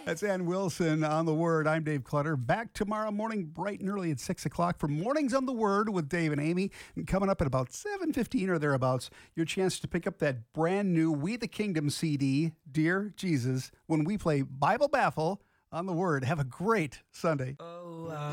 That's Ann Wilson on The Word. I'm Dave Clutter. Back tomorrow morning, bright and early at 6 o'clock for Mornings on The Word with Dave and Amy. And coming up at about 7:15 or thereabouts, your chance to pick up that brand new We the Kingdom CD, Dear Jesus, when we play Bible Baffle on The Word. Have a great Sunday.